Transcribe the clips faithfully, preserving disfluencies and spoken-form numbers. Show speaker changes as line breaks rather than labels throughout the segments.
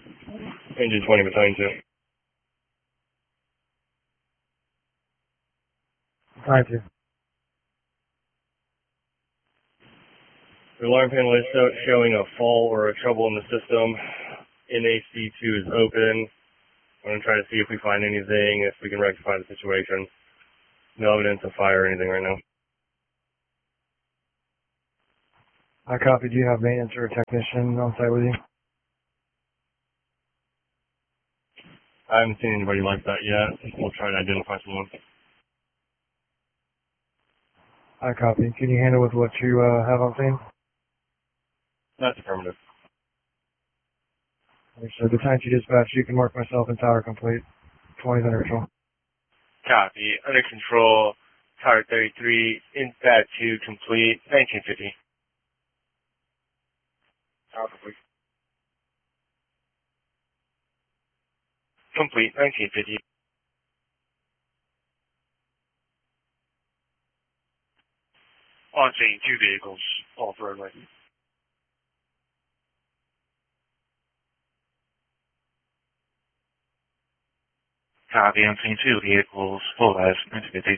Engine twenty battalion two.
Battalion two.
The alarm panel is show, showing a fall or a trouble in the system. N A C two is open. I'm going to try to see if we find anything, if we can rectify the situation. No evidence of fire or anything right now.
I copy. Do you have maintenance or a technician on site with you?
I haven't seen anybody like that yet. We'll try to identify someone.
I copy. Can you handle with what you uh, have on scene?
That's affirmative.
So the time you dispatch, you can mark myself and tower complete. twenty's under control.
Copy. Under control. Tower thirty-three. Instat two complete. nineteen fifty. Tower complete. Complete. nineteen fifty. On scene, two vehicles off roadway. Copy. On scene, two vehicles full as nineteen fifty.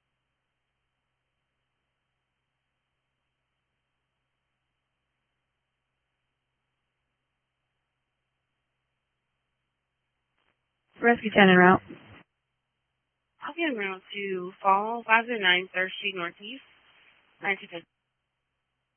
Rescue ten en route.
I'll get en route to Fall five oh nine third Street Northeast, nineteen fifty.